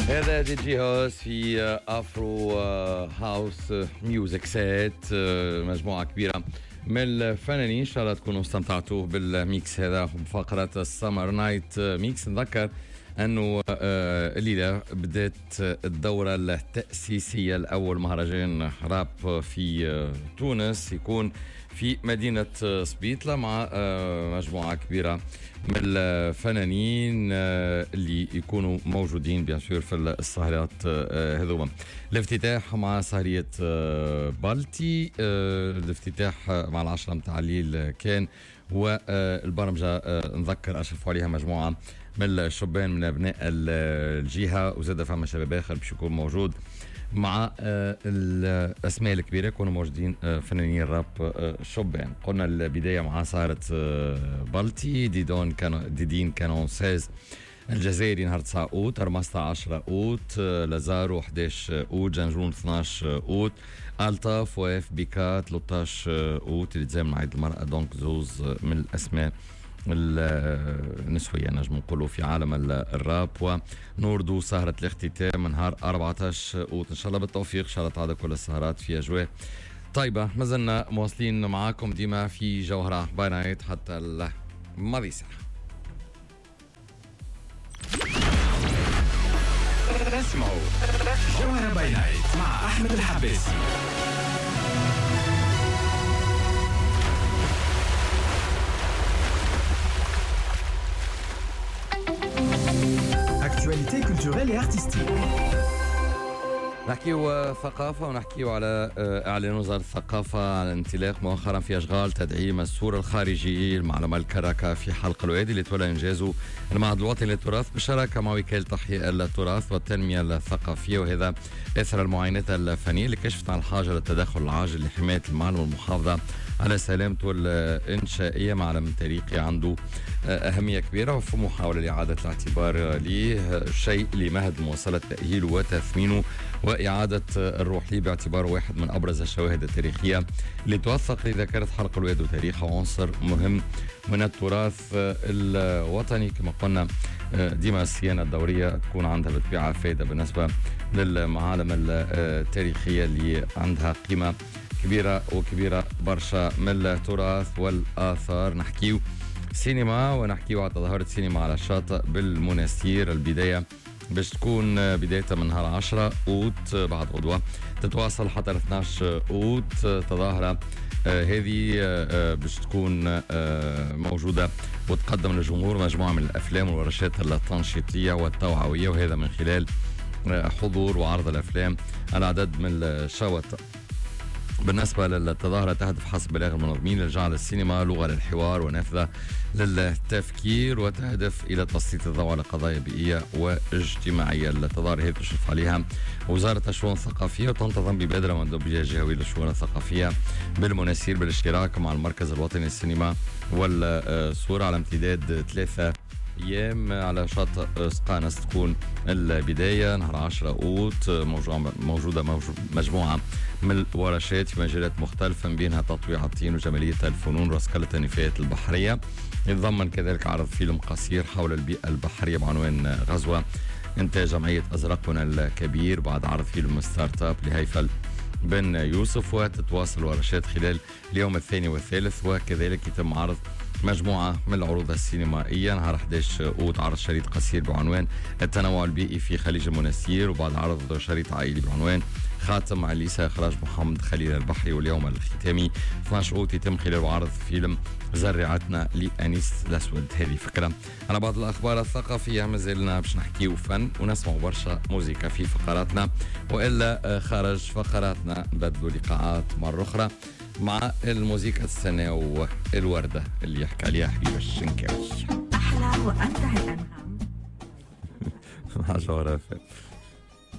هذا دي جي هوس في افرو هاوس ميوزك سيت، مجموعه كبيره من الفنانين. ان شاء الله تكونوا استمتعتوا بالميكس هذا بفقره السمر نايت ميكس. نذكر انه الليله بدات الدوره التاسيسيه لاول مهرجان راب في تونس، يكون في مدينة سبيطلة مع مجموعة كبيرة من الفنانين اللي يكونوا موجودين بيانسور في السهرات هذوما. الافتتاح مع سهرية بالتي، الافتتاح مع 10 متاع الليل كان، والبرمجة نذكر أشرفوا عليها مجموعة من الشبان من أبناء الجهة، وزاد فما شباب آخر باش يكون موجود مع الاسماء الكبيره. كانوا موجودين فنانين الراب شبان. قلنا البدايه مع سهره بالتي ديدين كانون 16 الجزائري نهار 9 اوت، ارمستا 10 اوت، لازارو 11 اوت، جنجون 12 اوت، الطاف واف بيكا 13 اوت اللي تزامن عيد المراه. دونك زوز من الاسماء النسوية نجم نقولوا في عالم الراب. ونوردو سهرة الاختتام نهار 14 اوت. ان شاء الله بالتوفيق، ان شاء الله تعاد كل السهرات في اجواء طيبة. ما زلنا مواصلين معاكم ديما في جوهرة باي نايت حتى الماضي ساعة. اسمعوا جوهرة باي نايت مع احمد الحباسي. Actualité culturelle et artistique. نحكيو ثقافة ونحكيو على إعلان وزارة الثقافة على الانطلاق مؤخرا في أشغال تدعيم السور الخارجي المعلمة الكركة في حلق الوادي، اللي تولى إنجازه المعهد الوطني للتراث بالشراكة مع وكالة تحية التراث والتنمية الثقافية، وهذا إثر المعاينات الفنية اللي كشفت عن الحاجة للتدخل العاجل لحماية المعلم والمحافظة على سلامته الإنشائية. معلم تاريخي عنده أهمية كبيرة، وفي محاولة لإعادة الاعتبار ليه شيء لمهد مواصلة تأهيله وتثمينه وإعادة الروح ليه باعتباره واحد من أبرز الشواهد التاريخية اللي توثق لذاكرة حلق الوادي وتاريخه، عنصر مهم من التراث الوطني. كما قلنا ديما الصيانة الدورية تكون عندها بالطبيعة فائدة بالنسبة للمعالم التاريخية اللي عندها قيمة كبيرة برشا من التراث والآثار. نحكيو سينما ونحكيو على تظاهرة سينما على الشاطئ بالمنستير. البداية باش تكون بداية من نهار 10 أوت بعد غدوة، تتواصل حتى 12 أوت. تظاهرة هذه باش تكون موجودة وتقدم للجمهور مجموعة من الأفلام والورشات التنشيطية والتوعوية، وهذا من خلال حضور وعرض الأفلام على عدد من الشواطئ. بالنسبة للتظاهرة تهدف حسب بلاغ المنظمين لجعل السينما لغة للحوار ونافذة للتفكير، وتهدف إلى تسليط الضوء على قضايا بيئية واجتماعية. التظاهرة هي تشرف عليها وزارة الشؤون الثقافية، وتنتظم ببادرة مندوبية جهوية للشؤون الثقافية بالمناسير بالاشتراك مع المركز الوطني للسينما والصورة على امتداد 3 أيام على شاطئ سقانس. تكون البداية نهار 10 أوت. موجودة مجموعة من الورشات في مجالات مختلفة، من بينها تطويع الطين وجمالية الفنون ورسكلة النفايات البحرية. يتضمن كذلك عرض فيلم قصير حول البيئة البحرية بعنوان غزوة، إنتاج جمعية أزرقنا الكبير، بعد عرض فيلم ستارت اب لهيفل بن يوسف. وتتواصل ورشات خلال اليوم الثاني والثالث، وكذلك يتم عرض مجموعة من العروض السينمائية. نهار 11 أوت عرض شريط قصير بعنوان التنوع البيئي في خليج المنستير، وبعد عرض شريط عائلي بعنوان خاتم عليسا إخراج محمد خليل البحري. واليوم الختامي 12 أوت يتم خلال عرض فيلم زرعتنا لأنيس الأسود. هذه فكرة على بعض الأخبار الثقافية. مازلنا باش نحكيو فن ونسمعوا برشا موسيقى في فقراتنا، وإلا خارج فقراتنا بدلوا لقاءات مرة أخرى مع الموسيقى. تستناو الوردة اللي يحكي عليها حبيب الشنكاوي. أحلى وأمتع الأنغام مع جوهرة.